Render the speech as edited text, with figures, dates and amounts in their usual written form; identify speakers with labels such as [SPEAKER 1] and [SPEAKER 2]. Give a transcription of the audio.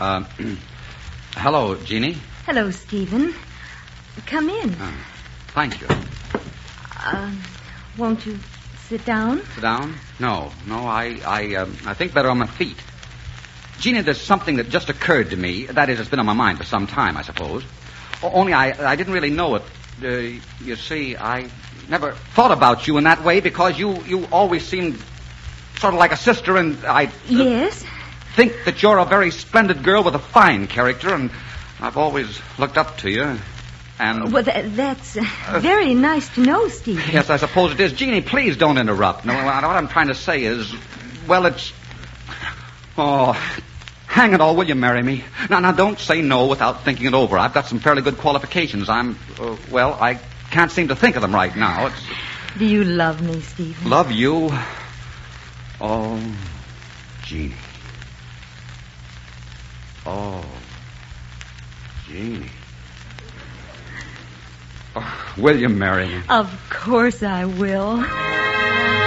[SPEAKER 1] Hello, Jeannie.
[SPEAKER 2] Hello, Stephen. Come in.
[SPEAKER 1] Thank you.
[SPEAKER 2] Won't you sit down?
[SPEAKER 1] Sit down? No, I think better on my feet. Jeannie, there's something that just occurred to me. That is, it's been on my mind for some time, I suppose. Only I didn't really know it. You see, I never thought about you in that way because you always seemed sort of like a sister, and I...
[SPEAKER 2] Yes?
[SPEAKER 1] Think that you're a very splendid girl with a fine character, and I've always looked up to you. And
[SPEAKER 2] well, that's very nice to know, Stephen.
[SPEAKER 1] Yes, I suppose it is. Jeannie, please don't interrupt. No, what I'm trying to say is, well, it's... Oh, hang it all, will you marry me? Now, don't say no without thinking it over. I've got some fairly good qualifications. I can't seem to think of them right now.
[SPEAKER 2] Do you love me, Stephen?
[SPEAKER 1] Love you? Oh, Jeannie. Oh, Jeannie. Oh, will you marry me?
[SPEAKER 2] Of course I will.